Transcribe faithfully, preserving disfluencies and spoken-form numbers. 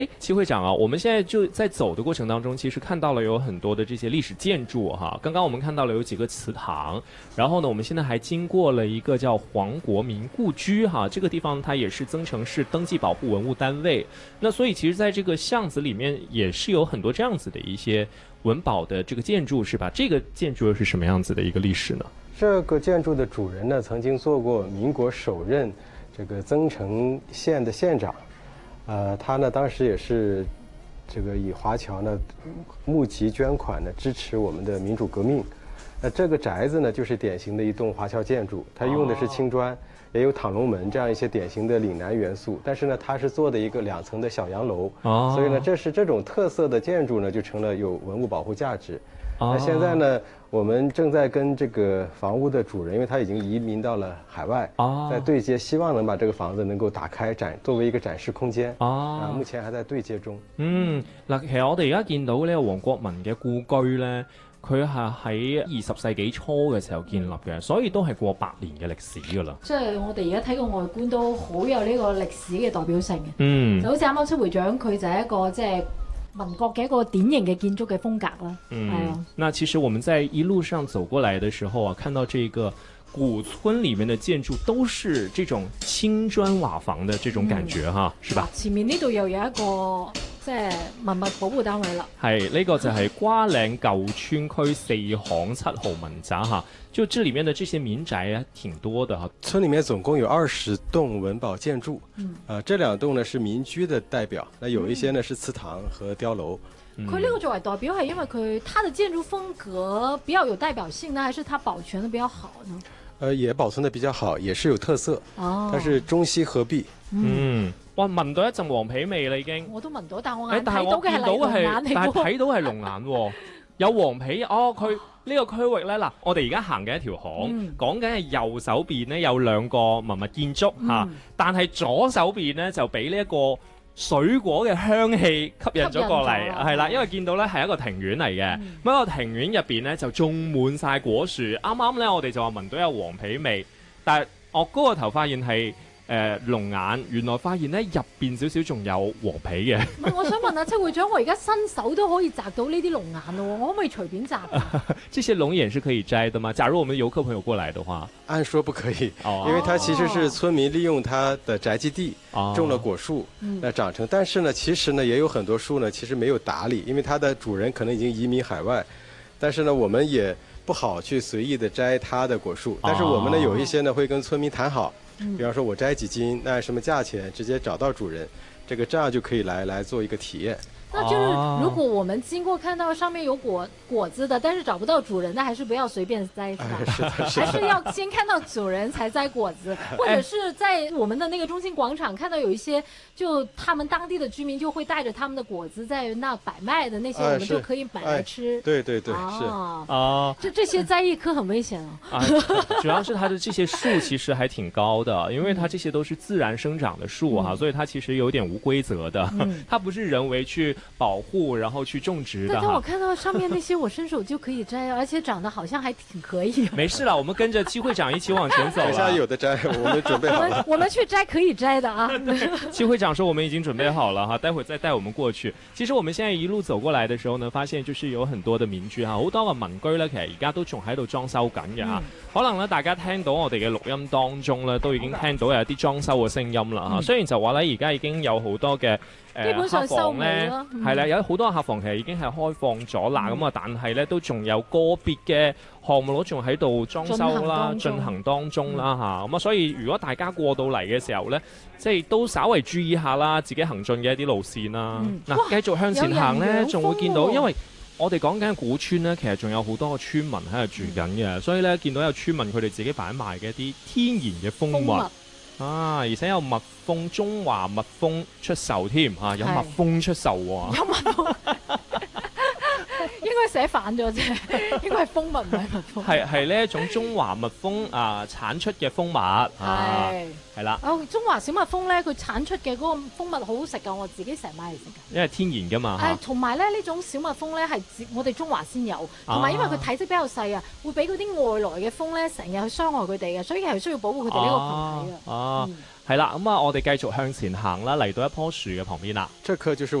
戚会长啊，我们现在就在走的过程当中，其实看到了有很多的这些历史建筑哈。刚刚我们看到了有几个祠堂，然后呢，我们现在还经过了一个叫黄国民故居哈，这个地方它也是增城市登记保护文物单位。那所以其实在这个巷子里面也是有很多这样子的一些文保的这个建筑，是吧？这个建筑又是什么样子的一个历史呢？ 这个建筑的主人呢，曾经做过民国首任这个增城县的县长。呃，他呢当时也是这个以华侨呢募集捐款呢支持我们的民主革命。那这个宅子呢就是典型的一栋华侨建筑，它用的是青砖，也有躺龙门这样一些典型的岭南元素。但是呢，它是做的一个两层的小洋楼，所以呢，这是这种特色的建筑呢就成了有文物保护价值。那现在呢，我们正在跟这个房屋的主人，因為他已經移民到了海外，在對接，希望能把這個房子能夠打開展，作為一個展示空間。啊，目前還在對接中。 嗯，嗱，其實我哋而家見到呢個黃國民嘅故居呢，佢係喺二十世紀初嘅時候建立嘅，所以都係過百年嘅歷史㗎啦。 即係我哋而家睇個外觀都好有呢個歷史嘅代表性嘅。 嗯， 就好似啱啱戚會長佢就係一個即係民國嘅一個典型嘅建築嘅風格啦。 嗯， 係啊。 那其實我們在一路上走過來的時候啊，看到這個古村裡面的建築都是這種青磚瓦房的這種感覺、嗯、哈，是吧？ 前面呢度又有一個即係文物保護單位啦。 係呢、這個就係瓜嶺舊村區四巷七號民宅哈，就這裡面的這些民宅啊，挺多的哈。 村裡面總共有二十棟文保建築，嗯，呃，這兩棟呢是民居的代表，那有一些呢是祠堂和碉樓。 佢呢個作為代表係因為佢它的建築風格比較有代表性呢，還是它保全得比較好呢？ 呃，也保存得比較好，也是有特色。哦，它是中西合璧。 嗯，哇，聞到一陣黃皮味啦已經。 我都聞到，但我眼睇到嘅係龍眼嚟喎。 但係睇到係龍眼喎，有黃皮。哦，佢呢個區域咧，嗱，我哋而家行緊一條巷，講緊係右手邊咧有兩個文物建築嚇，但係左手邊咧就俾呢一個水果嘅香氣吸引咗過嚟，係啦，因為見到咧係一個庭院嚟嘅，咁、嗯、一個庭院入邊咧就種滿晒果樹，啱啱咧我哋就話聞到有黃皮味，但係我高個頭發現係誒龍眼，原來發現咧入邊少少仲有黃皮嘅。 唔係，我想問下戚會長，我而家新手都可以摘到呢啲龍眼咯，我可唔可以隨便摘啊？ 這些龍眼是可以摘的嗎？假如我們遊客朋友過來的話， 按說不可以，哦、因為它其實是村民利用它的宅基地、哦、種了果樹，那、嗯、長成。但是呢，其實呢也有很多樹呢，其實沒有打理，因為它的主人可能已經移民海外。但是呢，我們也不好去隨意的摘它的果樹。但是我們呢，有一些呢會跟村民談好。比方說我摘幾斤，那什麼價錢，直接找到主人，這個這樣就可以來來做一個體驗。 那就是如果我們經過看到上面有果果子的，但是找不到主人，那還是不要隨便摘，是吧？ 哎、是的，是的。 還是要先看到主人才摘果子，或者是在我們的那個中心廣場看到有一些，就他們當地的居民就會帶着他們的果子在那擺賣的那些，我們就可以買來吃。 哎、對對對， 啊、 是啊。 這這些摘一顆很危險哦。 啊，主要是它的這些樹其實還挺高的，因為它這些都是自然生長的樹哈、嗯，所以它其實有點無規則的，嗯、它不是人為去保護。然後去種植的。 但我看到上面那些，我伸手就可以摘，而且長得好像還挺可以。 沒事了，我們跟着戚會長一起往前走了。 等下有的摘，我們準備好了。 我們我們去摘可以摘的啊。 戚會長說我們已經準備好了哈，待會再帶我們過去。其實我們現在一路走過來的時候呢，發現就是有很多的民居哈，好多個民居呢，其實而家都仲喺度裝修緊嘅哈。可能呢，大家聽到我哋嘅錄音當中呢，都已經聽到有啲裝修嘅聲音啦哈、嗯。雖然就話呢，而家已經有好多嘅。誒、呃、客房咧係啦，有好多客房其實已經係開放咗啦，咁、嗯、啊，但係咧都仲有個別嘅項目都仲喺度裝修啦，進行當中啦嚇，咁、嗯、啊，所以如果大家過到嚟嘅時候咧，即係都稍為注意下啦，自己行進嘅一啲路線啦。嗱、嗯，繼續向前行咧，仲會見到，因為我哋講緊古村咧，其實仲有好多個村民喺度住緊嘅、嗯，所以咧見到有村民佢哋自己擺賣嘅一啲天然嘅蜂蜜。啊！而且有蜜蜂，中華蜜蜂出售添嚇，有蜜蜂出售喎。 有蜜蜂，應該寫反咗啫，應該係蜂蜜唔係蜜蜂。 係係呢一種中華蜜蜂啊產出嘅蜂蜜，係係啦。 哦，中華小蜜蜂咧，佢產出嘅嗰個蜂蜜好好食㗎，我自己成日買嚟食㗎。 因為天然㗎嘛。 係，同埋咧呢種小蜜蜂咧係我哋中華先有，同埋因為佢體積比較細啊，會俾嗰啲外來嘅蜂咧成日去傷害佢哋嘅，所以係需要保護佢哋呢個群體嘅。 哦，係啦，咁啊，我哋繼續向前行啦，嚟到一棵樹嘅旁邊啦。 這棵就是